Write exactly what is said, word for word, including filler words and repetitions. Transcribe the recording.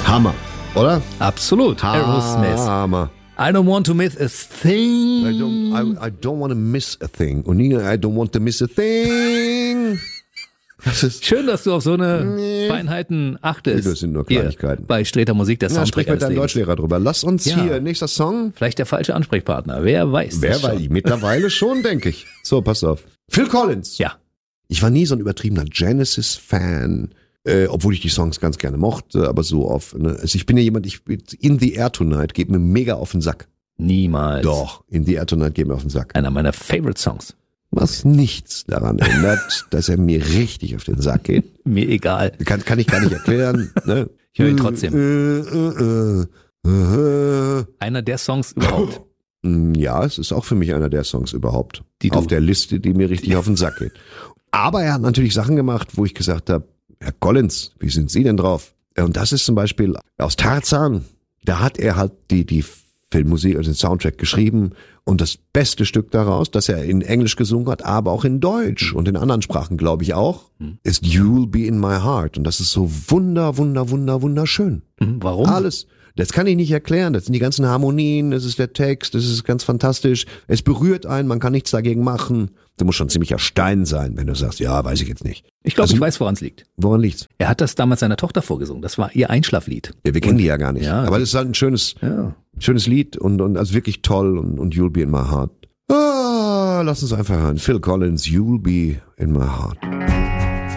Hammer, oder? Absolut. Aerosmith. Hammer. I don't want to miss a thing. I don't, I, I don't want to miss a thing. Und nie, I don't want to miss a thing. Das ist Schön, dass du auf so eine Nee. Feinheiten achtest. Das sind nur Hier Kleinigkeiten. bei Streter Musik, der Ja, Soundtrack sprich mit eines deinem Lebens. Deutschlehrer drüber. Lass uns Ja. hier, nächster Song. Vielleicht der falsche Ansprechpartner. Wer weiß. Wer das weiß, schon. mittlerweile schon, denke ich. So, pass auf. Phil Collins. Ja. Ich war nie so ein übertriebener Genesis-Fan, äh, obwohl ich die Songs ganz gerne mochte, aber so auf, ne? Also ich bin ja jemand, ich In the Air Tonight geht mir mega auf den Sack. Niemals. Doch, In the Air Tonight geht mir auf den Sack. Einer meiner Favorite Songs. Was nichts daran ändert, dass er mir richtig auf den Sack geht. Mir egal. Kann, kann ich gar nicht erklären. Ne? Ich höre ihn trotzdem. Äh, äh, äh, äh. Einer der Songs überhaupt. Ja, es ist auch für mich einer der Songs überhaupt. Die du- auf der Liste, die mir richtig auf den Sack geht. Aber er hat natürlich Sachen gemacht, wo ich gesagt habe, Herr Collins, wie sind Sie denn drauf? Und das ist zum Beispiel aus Tarzan. Da hat er halt die, die Filmmusik, also den Soundtrack geschrieben und das beste Stück daraus, dass er in Englisch gesungen hat, aber auch in Deutsch und in anderen Sprachen, glaube ich auch, ist You'll Be in My Heart. Und das ist so wunder, wunder, wunder, wunderschön. Hm, Warum? Alles. Das kann ich nicht erklären. Das sind die ganzen Harmonien, das ist der Text, das ist ganz fantastisch. Es berührt einen, man kann nichts dagegen machen. Du musst schon ein ziemlicher Stein sein, wenn du sagst, ja, weiß ich jetzt nicht. Ich glaube, Also- ich weiß, woran es liegt. Woran liegt's? Er hat das damals seiner Tochter vorgesungen. Das war ihr Einschlaflied. Ja, wir kennen die ja gar nicht. Ja. Aber das ist halt ein schönes, Ja. schönes Lied und, und also wirklich toll und, und You'll Be in My Heart. Ah, lass uns einfach hören. Phil Collins, You'll Be in My Heart.